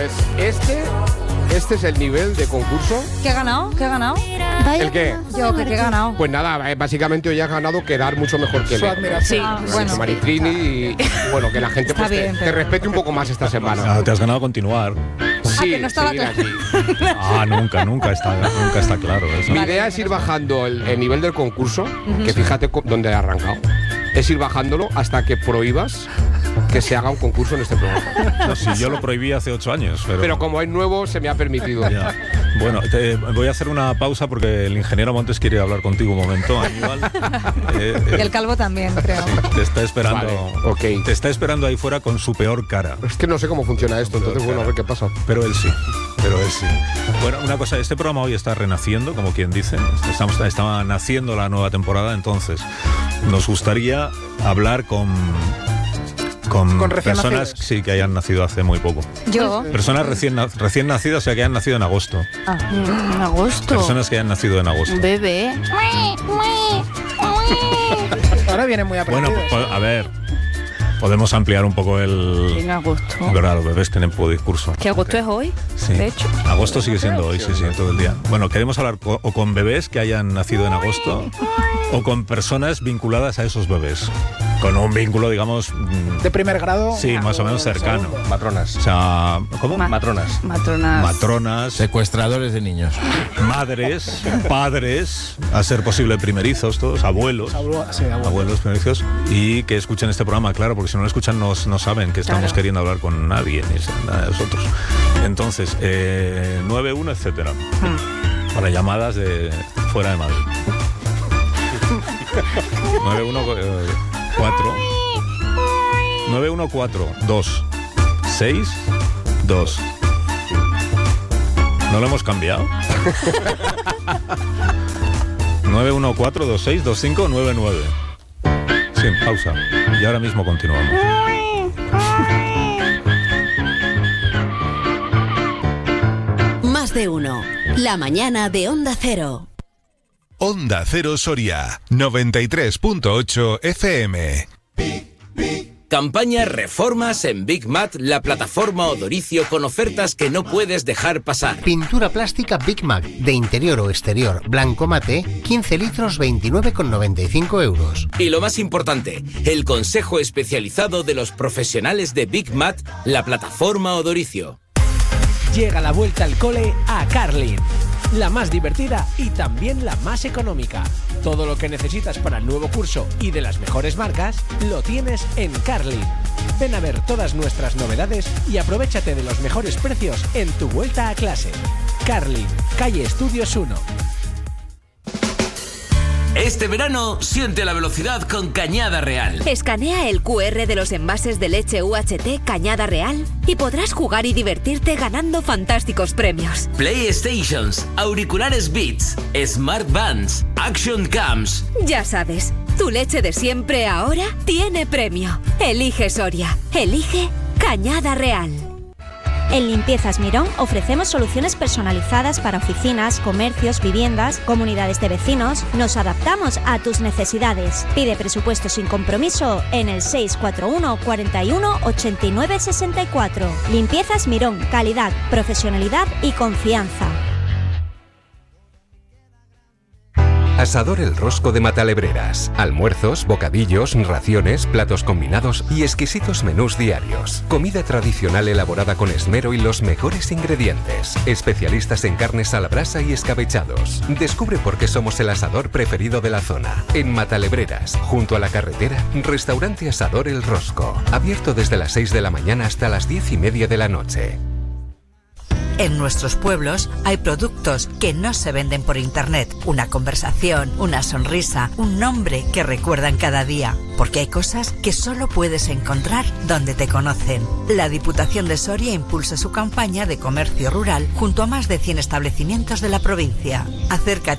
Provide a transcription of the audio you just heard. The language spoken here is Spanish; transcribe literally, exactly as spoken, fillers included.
Pues este, este es el nivel de concurso. ¿Qué ha ganado? ¿Qué ha ganado? ¿El qué? Yo, que, que he ganado. Pues nada, eh, básicamente hoy has ganado quedar mucho mejor que Su él. admiración. Sí, Bueno, bueno. Maritrini y bueno, que la gente Está pues, te, bien, te pero- respete un poco más esta semana. Ah, te has ganado continuar. Sí, que no estaba seguir claro. aquí. Ah, nunca, nunca está, nunca está claro eso. Mi idea es ir bajando el, el nivel del concurso, que fíjate co- dónde he arrancado. Es ir bajándolo hasta que prohíbas que se haga un concurso en este programa. No, si yo lo prohibí hace ocho años, pero... Pero como es nuevo, se me ha permitido. Ya. Bueno, te, voy a hacer una pausa porque el ingeniero Montes quiere hablar contigo un momento, Aníbal. Eh, Y eh, el calvo también, creo. te está esperando. Vale, ok. Te está esperando ahí fuera con su peor cara. Es que no sé cómo funciona esto, entonces bueno, a ver qué pasa. Pero él sí, pero él sí. Bueno, una cosa, este programa hoy está renaciendo, como quien dice. Estamos, está naciendo la nueva temporada, entonces nos gustaría hablar con, con, Con recién personas nacidos. sí, que hayan nacido hace muy poco. Yo. Personas recién, na- recién nacidas, o sea, que hayan nacido en agosto. Ah. En agosto. Personas que hayan nacido en agosto. Bebé. Ahora vienen muy Bueno, aprendidos. pues, a ver, podemos ampliar un poco el... En agosto. Verdad, los bebés tienen poco discurso. Que agosto es hoy, Sí. de hecho. Agosto sigue siendo hoy, sí, sí, todo el día. Bueno, queremos hablar co- o con bebés que hayan nacido en agosto o con personas vinculadas a esos bebés. Con un vínculo, digamos, mm, De primer grado. sí, más o menos cercano. Matronas. O sea, ¿cómo? Ma- Matronas. Matronas. Matronas, Secuestradores de niños. madres, padres, a ser posible primerizos, todos, abuelos. Abuelo- sí, abuelo. Abuelos primerizos y que escuchen este programa, claro, porque si no lo escuchan no, no saben que estamos Claro. queriendo hablar con nadie, ni nada de nosotros. Entonces, eh, nueve uno, etcétera. Para llamadas de fuera de Madrid. nueve uno cuatro nueve uno cuatro dos seis dos. ¿No lo hemos cambiado? nueve uno cuatro dos seis dos cinco nueve nueve. Sí, pausa. Y ahora mismo continuamos. Más de uno. La mañana de Onda Cero. Onda Cero Soria, noventa y tres punto ocho F M. Campaña Reformas en Big Mat, la plataforma Odoricio con ofertas que no puedes dejar pasar. Pintura plástica Big Mac, de interior o exterior, blanco mate, quince litros, veintinueve con noventa y cinco euros. Y lo más importante, el consejo especializado de los profesionales de Big Mat, la plataforma Odoricio. Llega la vuelta al cole a Carlin. La más divertida y también la más económica. Todo lo que necesitas para el nuevo curso y de las mejores marcas, lo tienes en Carlin. Ven a ver todas nuestras novedades y aprovéchate de los mejores precios en tu vuelta a clase. Carlin, calle Estudios uno. Este verano, siente la velocidad con Cañada Real. Escanea el cu erre de los envases de leche U H T Cañada Real y podrás jugar y divertirte ganando fantásticos premios. PlayStations, auriculares Beats, Smart Bands, Action Cams. Ya sabes, tu leche de siempre ahora tiene premio. Elige Soria. Elige Cañada Real. En Limpiezas Mirón ofrecemos soluciones personalizadas para oficinas, comercios, viviendas, comunidades de vecinos. Nos adaptamos a tus necesidades. Pide presupuesto sin compromiso en el seis cuatro uno, cuarenta y uno, ochenta y nueve, sesenta y cuatro. Limpiezas Mirón, calidad, profesionalidad y confianza. Asador El Rosco de Matalebreras. Almuerzos, bocadillos, raciones, platos combinados y exquisitos menús diarios. Comida tradicional elaborada con esmero y los mejores ingredientes. Especialistas en carnes a la brasa y escabechados. Descubre por qué somos el asador preferido de la zona. En Matalebreras, junto a la carretera, restaurante Asador El Rosco. Abierto desde las seis de la mañana hasta las diez y media de la noche. En nuestros pueblos hay productos que no se venden por internet. Una conversación, una sonrisa, un nombre que recuerdan cada día. Porque hay cosas que solo puedes encontrar donde te conocen. La Diputación de Soria impulsa su campaña de comercio rural junto a más de cien establecimientos de la provincia. Acércate